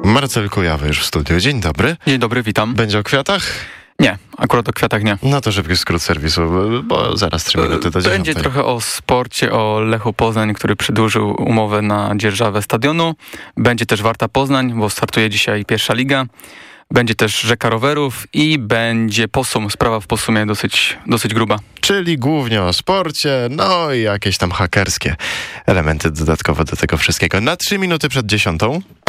Marcel Kujawa już w studiu. Dzień dobry. Dzień dobry, witam. Będzie o kwiatach? Nie, akurat o kwiatach nie. No to szybki skrót serwisu, bo zaraz 3 minuty do 10. Będzie trochę o sporcie, o Lechu Poznań, który przedłużył umowę na dzierżawę stadionu. Będzie też Warta Poznań, bo startuje dzisiaj pierwsza liga. Będzie też Rzeka Rowerów i będzie Posum. Sprawa w Posumie dosyć gruba. Czyli głównie o sporcie, no i jakieś tam hakerskie elementy dodatkowe do tego wszystkiego. Na 3 minuty przed 10.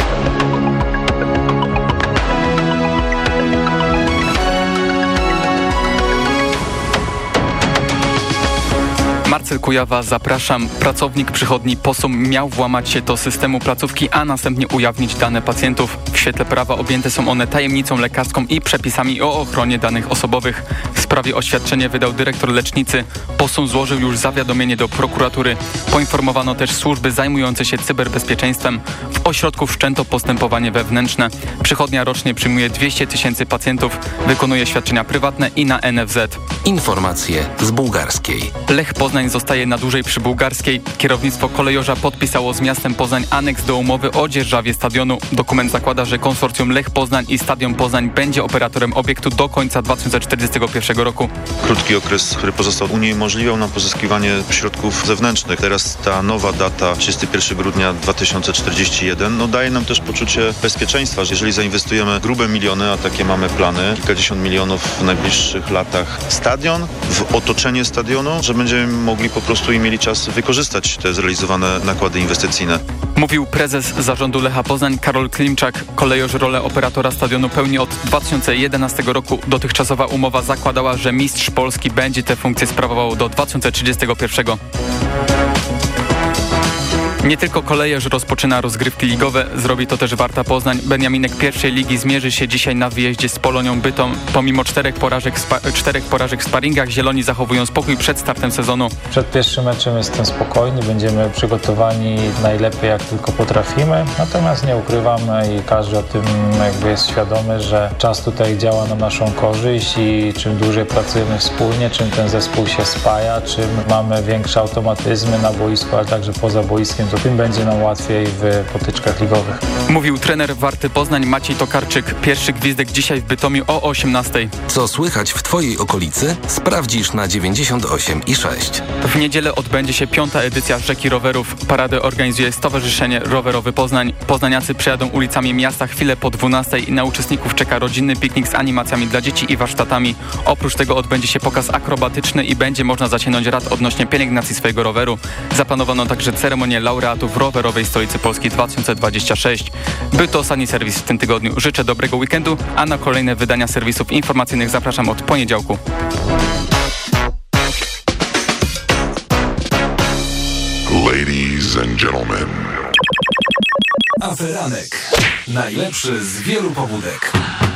Marcel Kujawa, zapraszam. Pracownik przychodni Posum miał włamać się do systemu placówki, a następnie ujawnić dane pacjentów. W świetle prawa objęte są one tajemnicą lekarską i przepisami o ochronie danych osobowych. W sprawie oświadczenie wydał dyrektor lecznicy. Posum złożył już zawiadomienie do prokuratury. Poinformowano też służby zajmujące się cyberbezpieczeństwem. W ośrodku wszczęto postępowanie wewnętrzne. Przychodnia rocznie przyjmuje 200 000 pacjentów, wykonuje świadczenia prywatne i na NFZ. Informacje z bułgarskiej. Lech Poznań zostaje na dłużej przy bułgarskiej. Kierownictwo kolejorza podpisało z miastem Poznań aneks do umowy o dzierżawie stadionu. Dokument zakłada, że konsorcjum Lech Poznań i Stadion Poznań będzie operatorem obiektu do końca 2041 roku. Krótki okres, który pozostał, uniemożliwiał nam pozyskiwanie środków zewnętrznych. Teraz ta nowa data, 31 grudnia 2041, daje nam też poczucie bezpieczeństwa, że jeżeli zainwestujemy grube miliony, a takie mamy plany, kilkadziesiąt milionów w najbliższych latach, stadion, w otoczenie stadionu, że będziemy mogli po prostu i mieli czas wykorzystać te zrealizowane nakłady inwestycyjne. Mówił prezes zarządu Lecha Poznań Karol Klimczak. Kolejorz rolę operatora stadionu pełni od 2011 roku. Dotychczasowa umowa zakładała, że mistrz Polski będzie tę funkcję sprawował do 2031. Nie tylko kolejorz rozpoczyna rozgrywki ligowe, zrobi to też Warta Poznań. Beniaminek pierwszej ligi zmierzy się dzisiaj na wyjeździe z Polonią Bytom. Pomimo 4 porażek w sparingach, zieloni zachowują spokój przed startem sezonu. Przed pierwszym meczem jestem spokojny, będziemy przygotowani najlepiej jak tylko potrafimy. Natomiast nie ukrywamy i każdy o tym jest świadomy, że czas tutaj działa na naszą korzyść i czym dłużej pracujemy wspólnie, czym ten zespół się spaja, czym mamy większe automatyzmy na boisku, ale także poza boiskiem, to tym będzie nam łatwiej w potyczkach ligowych. Mówił trener Warty Poznań Maciej Tokarczyk. Pierwszy gwizdek dzisiaj w Bytomiu o 18:00. Co słychać w Twojej okolicy? Sprawdzisz na 98,6. W niedzielę odbędzie się 5. edycja Rzeki Rowerów. Paradę organizuje Stowarzyszenie Rowerowy Poznań. Poznaniacy przejadą ulicami miasta chwilę po 12:00 i na uczestników czeka rodzinny piknik z animacjami dla dzieci i warsztatami. Oprócz tego odbędzie się pokaz akrobatyczny i będzie można zaciągnąć rad odnośnie pielęgnacji swojego roweru. Zaplanowano także ceremonię laureatów rowerowej stolicy Polski 2026. Był to ostatni serwis w tym tygodniu. Życzę dobrego weekendu, a na kolejne wydania serwisów informacyjnych zapraszam od poniedziałku. Ladies and gentlemen. Aferanek. Najlepszy z wielu pobudek.